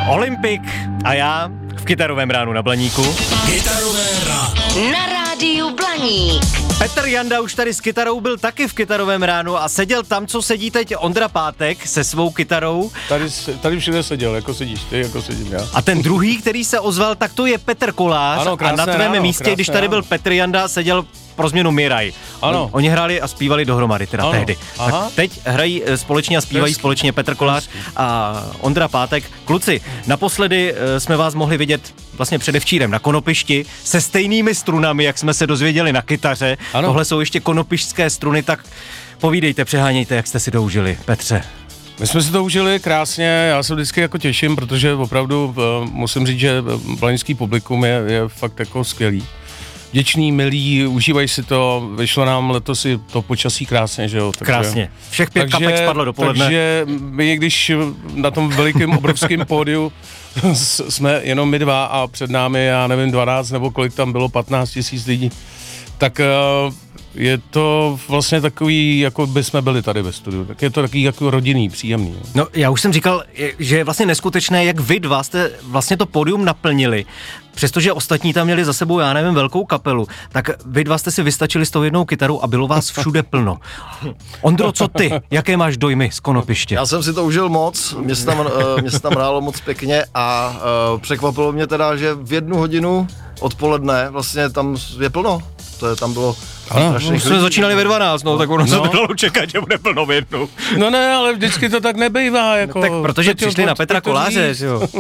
Olympik a já v Kytarovém ránu na Blaníku. Kytarové ráno. Na rádiu Blaník. Petr Janda už tady s kytarou byl taky v Kytarovém ránu a seděl tam, co sedí teď Ondra Pátek se svou kytarou. Tady všude seděl, jako sedíš ty, jako sedím já. A ten druhý, který se ozval, tak to je Petr Kolář. Ano, a na tvém místě, když tady byl ráno. Petr Janda, seděl pro změnu Miraj. Ano. Oni hráli a zpívali dohromady teda tehdy. Aha. Tak teď hrají společně a zpívají společně Petr Kolář a Ondra Pátek. Kluci, naposledy jsme vás mohli vidět vlastně předevčírem na Konopišti se stejnými strunami, jak jsme se dozvěděli na kytaře. Ano. Tohle jsou ještě konopišťské struny, tak povídejte, přehánějte, jak jste si to užili, Petře. My jsme si to užili krásně, já se vždycky jako těším, protože opravdu musím říct, že blanícký publikum je fakt jako skvělý. Vděčný, milý, užívají si to, vyšlo nám letos i to počasí krásně, že jo. Takže, Krásně. Všech 5 kapek spadlo dopoledne. Takže my, když na tom velikém, obrovském pódiu jsme jenom my dva a před námi, já nevím, 12 nebo kolik tam bylo, 15 000 lidí, tak je to vlastně takový, jako by jsme byli tady ve studiu, tak je to takový jako rodinný, příjemný. No, já už jsem říkal, že je vlastně neskutečné, jak vy dva jste vlastně to pódium naplnili. Přestože ostatní tam měli za sebou, já nevím, velkou kapelu, tak vy dva jste si vystačili s tou jednou kytarou a bylo vás všude plno. Ondro, co ty? Jaké máš dojmy z Konopiště? Já jsem si to užil moc, mě se tam hrálo moc pěkně a překvapilo mě teda, že v 1 hodinu odpoledne vlastně tam je plno. Tam bylo strašných Jsme lidí. začínali ve 12, no, tak ono se to dalo čekat, že bude plno v 1. No ne, ale vždycky to tak nebejvá, jako... Tak protože přišli na Petra Koláře, že jo?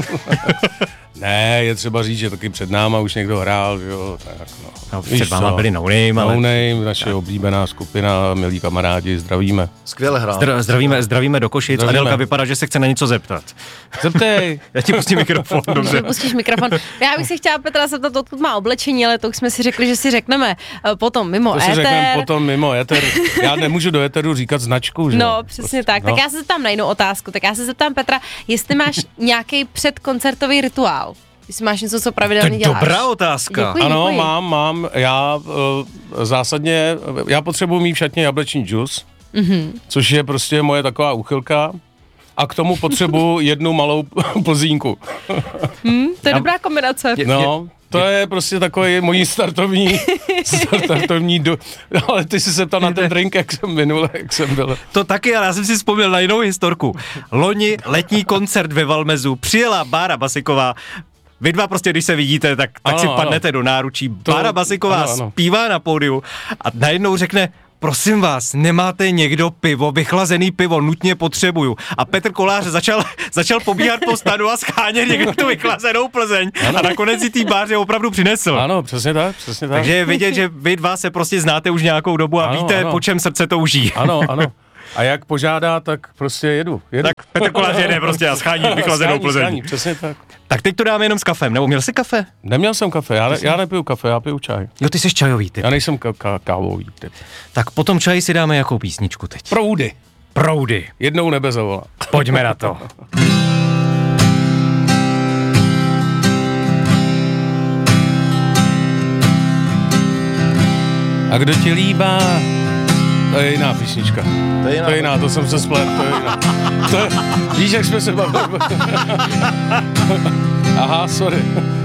Ne, je třeba říct, že taky před náma už někdo hrál, že jo, tak no. No, před váma byli No Name, ale... No Name, naše oblíbená skupina, milí kamarádi, zdravíme. Skvěle hrál. Zdravíme do Košic. Zdravíme. Adelka vypadá, že se chce na něco zeptat. Zeptej. Já ti pustím mikrofon, dobře. Pustíš mikrofon. Já bych si chtěla Petra zeptat, odkud má oblečení, ale to už jsme si řekli, že si řekneme potom mimo To si éter. řekneme potom mimo éter. Já nemůžu do éteru říkat značku, že? No, přesně tak. No. Tak já se zeptám na jinou otázku. Tak já se zeptám Petra, jestli máš nějaký předkoncertový rituál. Jestli máš něco, co To pravidelně je děláš. dobrá otázka. Děkuji, Ano, děkuji. mám. Já zásadně, já potřebuji mít v šatně jablečný džus, což je prostě moje taková úchylka. A k tomu potřebuji 1 malou plzínku. To je dobrá kombinace. No, to je prostě takový můj startovní ale ty jsi se ptal na ten drink, jak jsem byl. To taky, ale já jsem si vzpomněl na jinou historku. Loni letní koncert ve Valmezu, přijela Bára Basiková. Vy dva prostě, když se vidíte, tak Ano, si ano. padnete do náručí. Bára Basiková ano. zpívá na pódiu a najednou řekne: prosím vás, nemáte někdo pivo, vychlazený pivo, nutně potřebuju. A Petr Kolář začal pobíhat po stanu a schánět někdo tu vychlazenou Plzeň. Ano. A nakonec si tý Báře opravdu přinesl. Ano, přesně tak. Takže je vidět, že vy dva se prostě znáte už nějakou dobu a Ano, víte, ano. po čem srdce touží. Ano. A jak požádá, tak prostě jedu. Tak Petr Kolář jede prostě a schání vychlazenou Plzeň. Schání, přesně tak. Tak teď to dáme jenom s kafem, nebo měl jsi kafe? Neměl jsem kafe, já nepiju kafe, já piju čaj. Jo, ty jsi čajový typ. Já nejsem kávový typ. Tak potom čaj si dáme jakou písničku teď? Proudy. Proudy. Jednou nebe zavolá. Pojďme na to. A kdo ti líbá? To je jiná písnička. To je jiná, to jsem se splet, to je jiná. Víš, jak jsme se bavili? Aha, sorry.